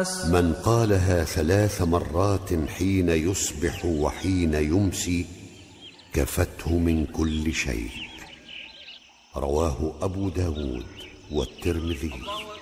الناس. من قالها 3 مرات حين يصبح وحين يمسي كفته من كل شيء. رواه أبو داود والترمذي.